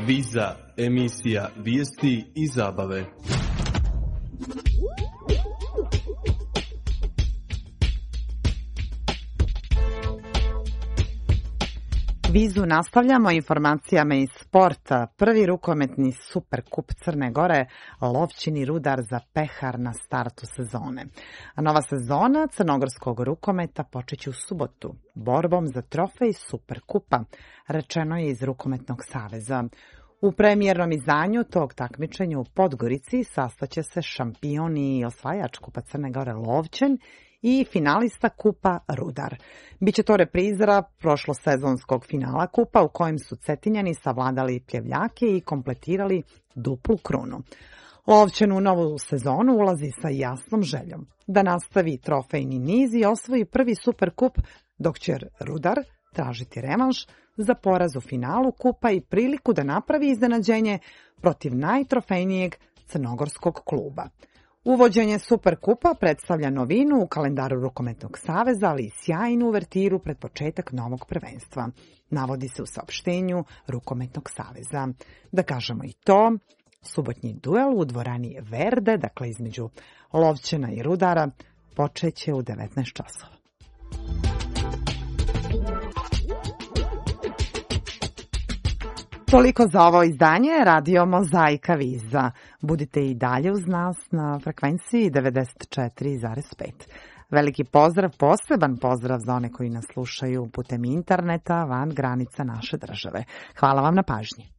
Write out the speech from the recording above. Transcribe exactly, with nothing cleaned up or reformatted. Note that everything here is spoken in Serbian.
Viza, emisija vijesti i zabave. Vizu nastavljamo informacijama iz sporta. Prvi rukometni Superkup Crne Gore, Lovćin Rudar za pehar na startu sezone. A nova sezona crnogorskog rukometa počeće u subotu, borbom za trofej Superkupa, rečeno je iz Rukometnog saveza. U premijernom izdanju tog takmičenja u Podgorici sastaće se šampion i osvajač Kupa Crne Gore Lovćin i finalista Kupa Rudar. Biće to reprizera prošlosezonskog finala Kupa u kojem su Cetinjani savladali Pljevljake i kompletirali duplu krunu. Lovćin u novu sezonu ulazi sa jasnom željom da nastavi trofejni niz i osvoji prvi Superkup, dok će Rudar tražiti revanš za poraz u finalu Kupa i priliku da napravi iznenađenje protiv najtrofejnijeg crnogorskog kluba. Uvođenje Superkupa predstavlja novinu u kalendaru Rukometnog saveza, ali i sjajnu uvertiru pred početak novog prvenstva. Navodi se u saopštenju Rukometnog saveza. Da kažemo i to, subotnji duel u dvorani Verde, dakle između Lovćena i Rudara, počeće u devetnaest časova. Toliko za ovo izdanje Radio Mozaika Viza. Budite i dalje uz nas na frekvenciji devedeset četiri zarez pet. Veliki pozdrav, poseban pozdrav za one koji nas slušaju putem interneta van granica naše države. Hvala vam na pažnji.